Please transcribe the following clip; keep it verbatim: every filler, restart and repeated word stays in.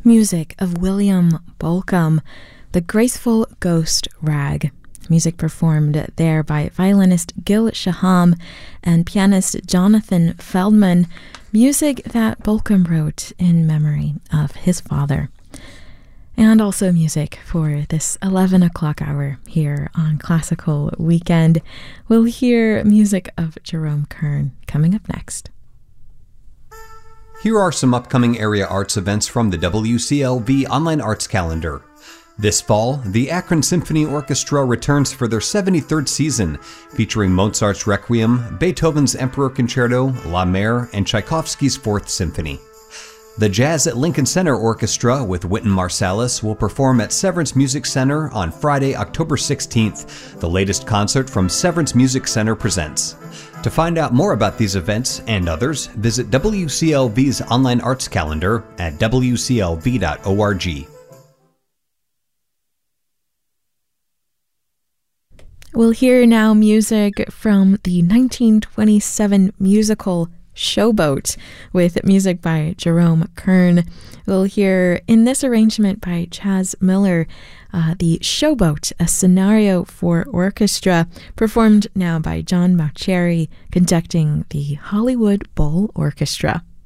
music of William Bolcom, The Graceful Ghost Rag. Music performed there by violinist Gil Shaham and pianist Jonathan Feldman. Music that Bolcom wrote in memory of his father. And also music for this eleven o'clock hour here on Classical Weekend. We'll hear music of Jerome Kern coming up next. Here are some upcoming area arts events from the W C L V Online Arts Calendar. This fall, the Akron Symphony Orchestra returns for their seventy-third season, featuring Mozart's Requiem, Beethoven's Emperor Concerto, La Mer, and Tchaikovsky's Fourth Symphony. The Jazz at Lincoln Center Orchestra with Wynton Marsalis will perform at Severance Music Center on Friday, October sixteenth. The latest concert from Severance Music Center presents. To find out more about these events and others, visit W C L V's online arts calendar at w c l v dot org. We'll hear now music from the nineteen twenty-seven musical Showboat with music by Jerome Kern. We'll hear in this arrangement by Chas Miller, uh, the Showboat, a scenario for orchestra, performed now by John Mauceri, conducting the Hollywood Bowl Orchestra.